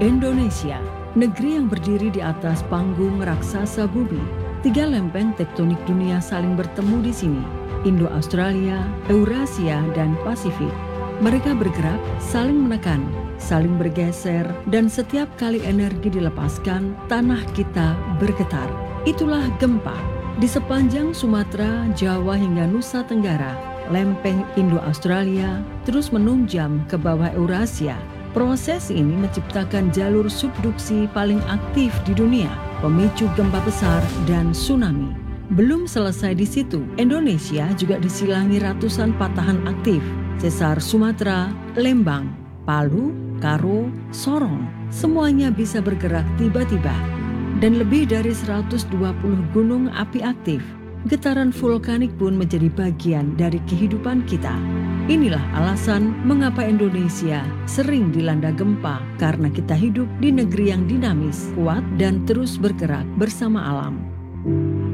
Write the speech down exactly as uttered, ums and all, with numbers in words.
Indonesia, negeri yang berdiri di atas panggung raksasa bumi. Tiga lempeng tektonik dunia saling bertemu di sini, Indo-Australia, Eurasia, dan Pasifik. Mereka bergerak, saling menekan, saling bergeser, dan setiap kali energi dilepaskan, tanah kita bergetar. Itulah gempa. Di sepanjang Sumatera, Jawa hingga Nusa Tenggara, lempeng Indo-Australia terus menunjam ke bawah Eurasia. Proses ini menciptakan jalur subduksi paling aktif di dunia, pemicu gempa besar dan tsunami. Belum selesai di situ, Indonesia juga disilangi ratusan patahan aktif, sesar Sumatera, Lembang, Palu, Karo, Sorong. Semuanya bisa bergerak tiba-tiba. Dan lebih dari seratus dua puluh gunung api aktif. Getaran vulkanik pun menjadi bagian dari kehidupan kita. Inilah alasan mengapa Indonesia sering dilanda gempa, karena kita hidup di negeri yang dinamis, kuat, dan terus bergerak bersama alam.